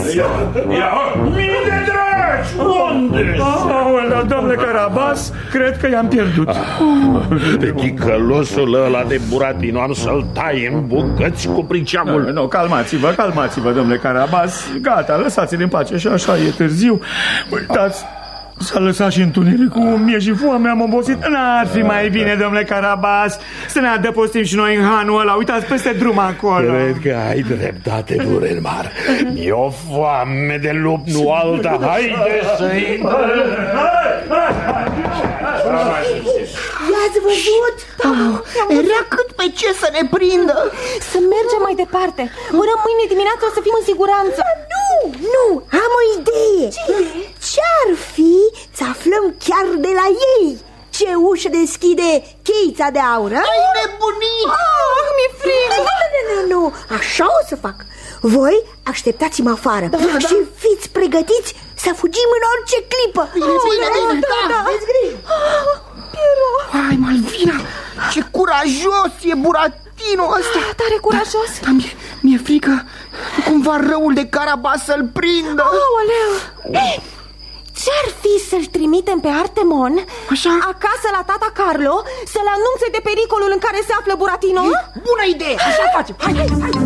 Mii de dragi! Unde? Domnule Carabas, cred că i-am pierdut. Ticălosul ăla de Buratino, am să-l tai în bucăți cu priceamul. Nu, calmați-vă, domnule Carabas. Gata, lăsați-l în pace, și așa e târziu. Uitați, s-a lăsat și întunericul, mie și foame, am obosit. N-ar fi mai bine, domnule Carabas, să ne adăpostim și noi în hanul ăla. Uitați peste drum acolo. Cred că ai dreptate, Duremar. Mi-e o foame de lup, nu alta. Haide să-i... I-ați văzut? Era cât pe ce să ne prindă. Să mergem mai departe. Până mâine dimineață o să fim în siguranță. Nu, am o idee. Ce-ar fi să aflăm chiar de la ei ce ușă deschide cheița de aur? Ai nebunit! Mi-e frig! Nu, așa o să fac. Voi așteptați-mă afară și fiți pregătiți să fugim în orice clipă. Bine, da. Veți grijă. Hai, Malvina, ce curajos e Buratino ăsta. Tare curajos. Dar mi-e frică cumva răul de Carabas să-l prindă. Aoleu. Ce-ar fi să-l trimitem pe Artemon acasă la tata Carlo să-l anunțe de pericolul în care se află Buratino? Bună idee, așa facem. Hai.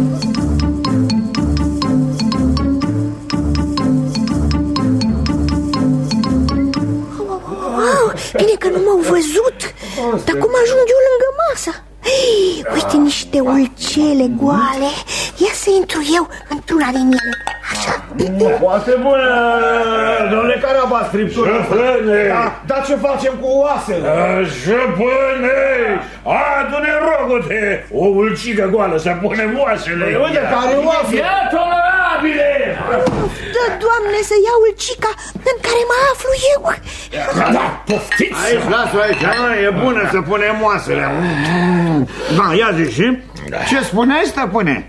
Wow, bine că nu m-au văzut. Dar cum ajung eu lângă masă? Uite niște ulcele goale. Ia să intru eu într-una din ele. Așa. Foarte bună, domnule Carabas, friptură. Dar ce facem cu oasele? Șăpâne! Adu-ne, rogute, o ulcică goală să punem oasele. Uite, care oase? Ia, tolerabile! Dă, Doamne, să iau ulcica în care mă aflu eu. Da, poftiți! Aici, lasă aici, e bună să punem oasele. Da, ia zi și... Ce spuneai, stăpâne?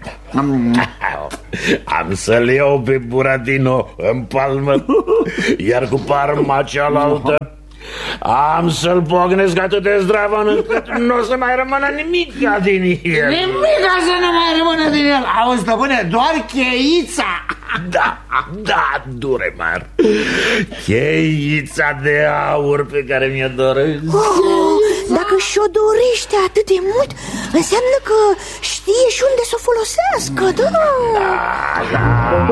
Am să-l iau pe Buratino în palmă, iar cu palma cealaltă am să-l pognesc atât de zdravăn încât nu o să mai rămână nimic din el. Nimica să nu mai rămână din el. Auzi, stăpâne, doar cheița. Da, Duremar, cheița de aur pe care mi-o doresc. Dacă și-o dorește atât de mult, înseamnă că știe și unde să o folosească, da? Da.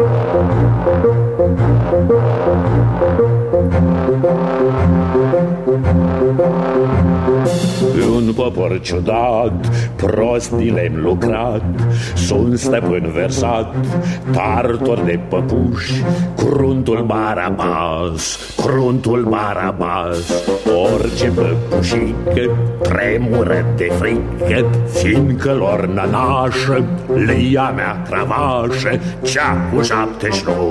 Un popor ciudat, prostii le-am lucrat, sunt stăpân versat, tartor de păpuși, cruntul Barabas, orice păpușică tremură de frică, fiindcă lor nănașă le ia mea cravașă, cea cu 7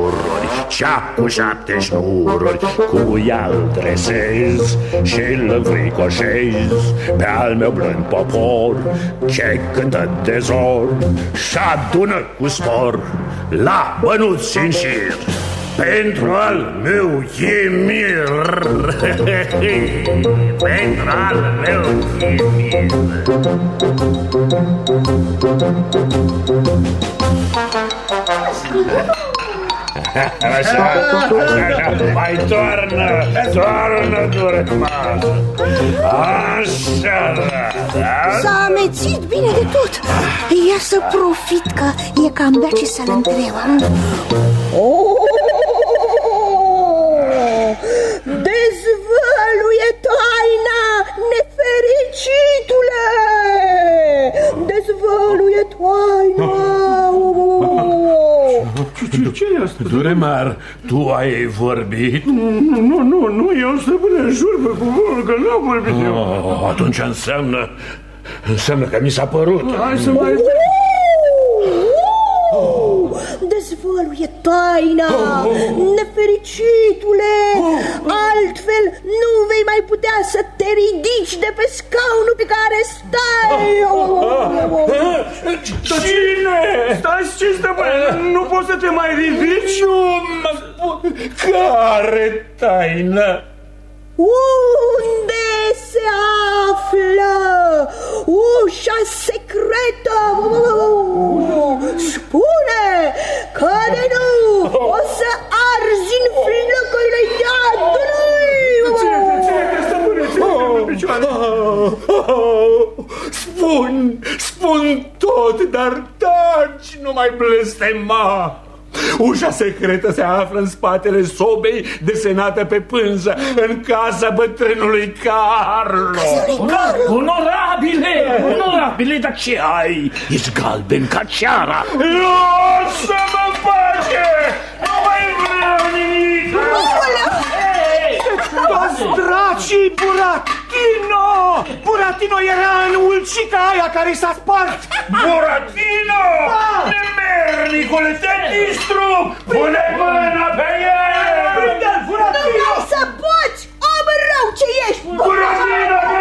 șnururi, cu ea îl dresez și îl înfricoșez pe al meu blând popor ce cântă de zor și adună cu spor la bănuți în șir pentru al meu chimir. Pentru al meu chimir. Așa, mai toarnă, Duremar. Așa, da. S-a amețit bine de tot. Ia să profit că e cam bea ce să-l întreb. Dezvăluie taina, nefericitule! Dezvăluie taina! Ce e asta? Duremar, tu ai vorbit? Nu, eu stăpâne, jur pe cuvântul că n-am vorbit eu. Atunci înseamnă că mi s-a părut. Hai să mai... Dezvăluie taina, nefericitule! Altfel nu vei mai putea să te ridici de pe scaunul pe care stai! Cine? Stai, ce stăpâne? Nu poți să te mai ridici? Care taină? Unde se află ușa secretă? Spune că de nu o spun tot, dar taci, nu mai blestema. Ușa secretă se află în spatele sobei desenată pe pânză, în casa bătrânului Carlo. Onorabile, dar ce ai? Ești galben ca ceara. Lasă-mă în pace! Nu mai vreau nimic! Toți dracii, Buratino! Buratino era în ulcica aia care s-a spart! Buratino! Nemernicule, te distrug! Pune mâna pe el! Prinde-l, Buratino! Nu mai să poți, om rău ce ești! Buratino,